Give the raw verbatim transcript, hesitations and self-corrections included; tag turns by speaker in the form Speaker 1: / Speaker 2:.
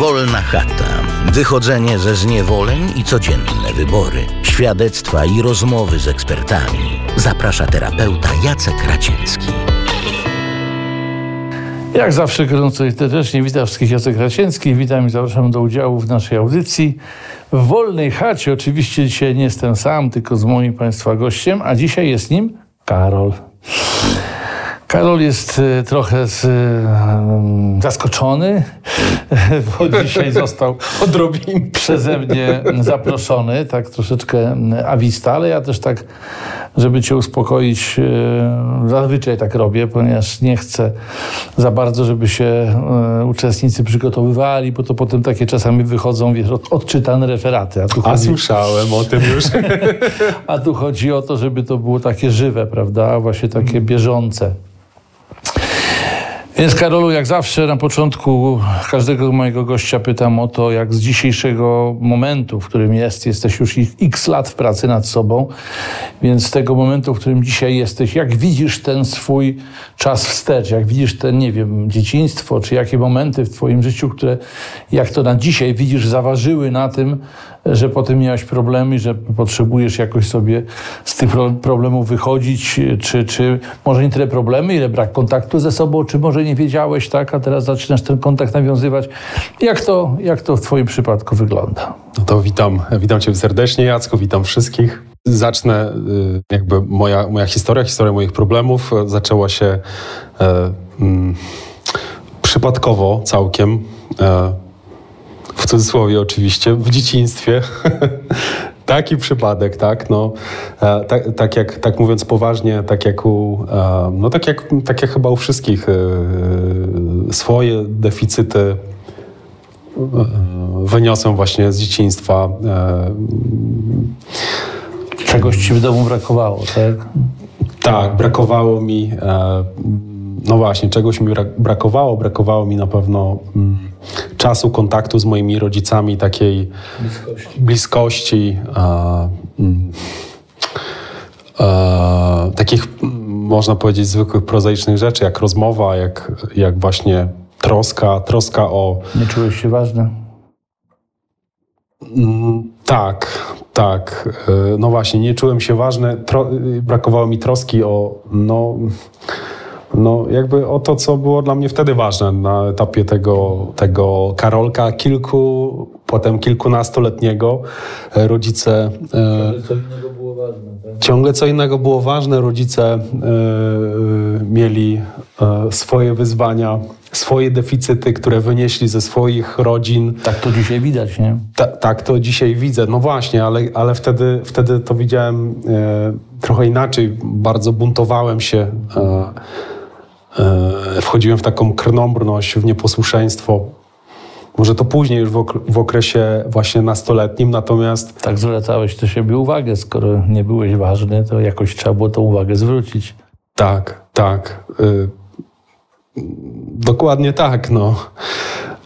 Speaker 1: Wolna chata. Wychodzenie ze zniewoleń i codzienne wybory. Świadectwa i rozmowy z ekspertami. Zaprasza terapeuta Jacek Raciecki.
Speaker 2: Jak zawsze gorąco i serdecznie witam wszystkich, Jacek Raciecki. Witam i zapraszam do udziału w naszej audycji. W Wolnej chacie oczywiście dzisiaj nie jestem sam, tylko z moim Państwa gościem, a dzisiaj jest nim Karol. Karol jest y, trochę z, y, zaskoczony, bo dzisiaj został odrobinę przeze mnie zaproszony, tak troszeczkę awista, ale ja też tak, żeby Cię uspokoić, y, zazwyczaj tak robię, ponieważ nie chcę za bardzo, żeby się y, uczestnicy przygotowywali, bo to potem takie czasami wychodzą, wiesz, od, odczytane referaty.
Speaker 3: A,
Speaker 2: tu
Speaker 3: a
Speaker 2: chodzi,
Speaker 3: słyszałem o tym już.
Speaker 2: A tu chodzi o to, żeby to było takie żywe, prawda, właśnie takie bieżące. Więc Karolu, jak zawsze na początku każdego mojego gościa pytam o to, jak z dzisiejszego momentu, w którym jest, jesteś już x lat w pracy nad sobą, więc z tego momentu, w którym dzisiaj jesteś, jak widzisz ten swój czas wstecz, jak widzisz ten, nie wiem, dzieciństwo, czy jakie momenty w twoim życiu, które, jak to na dzisiaj widzisz, zaważyły na tym, że potem miałeś problemy, że potrzebujesz jakoś sobie z tych problemów wychodzić, czy, czy może nie tyle problemy, ile brak kontaktu ze sobą, czy może nie wiedziałeś, tak, a teraz zaczynasz ten kontakt nawiązywać. Jak to, jak to w twoim przypadku wygląda?
Speaker 3: No to witam, witam Cię serdecznie, Jacku, witam wszystkich. Zacznę, jakby moja, moja historia, historia moich problemów zaczęła się e, m, przypadkowo całkiem, e, w cudzysłowie oczywiście, w dzieciństwie. Taki przypadek, tak, no, e, tak, tak, jak, tak mówiąc poważnie, tak jak u, e, no tak jak, tak jak chyba u wszystkich, e, swoje deficyty e, wyniosłem właśnie z dzieciństwa. E,
Speaker 2: Czegoś ci w domu brakowało, tak?
Speaker 3: Tak, brakowało mi, e, no właśnie, czegoś mi brakowało, brakowało mi na pewno mm, czasu, kontaktu z moimi rodzicami, takiej bliskości, bliskości e, mm, e, takich, można powiedzieć, zwykłych, prozaicznych rzeczy, jak rozmowa, jak, jak właśnie troska, troska o...
Speaker 2: Nie czułeś się ważny?
Speaker 3: Mm, tak, tak. E, no właśnie, nie czułem się ważny, tro, brakowało mi troski o, no... No jakby o to, co było dla mnie wtedy ważne na etapie tego, tego Karolka, kilku, potem kilkunastoletniego. Rodzice...
Speaker 2: Ciągle co innego było ważne, tak?
Speaker 3: Ciągle co innego było ważne. Rodzice e, mieli e, swoje wyzwania, swoje deficyty, które wynieśli ze swoich rodzin.
Speaker 2: Tak to dzisiaj widać, nie?
Speaker 3: Ta, tak to dzisiaj widzę. No właśnie, ale, ale wtedy, wtedy to widziałem e, trochę inaczej. Bardzo buntowałem się. E, Wchodziłem w taką krnąbrność, w nieposłuszeństwo. Może to później już w, ok- w okresie właśnie nastoletnim, natomiast...
Speaker 2: Tak zwracałeś do siebie uwagę, skoro nie byłeś ważny, to jakoś trzeba było tą uwagę zwrócić.
Speaker 3: Tak, tak. Y- dokładnie tak, no.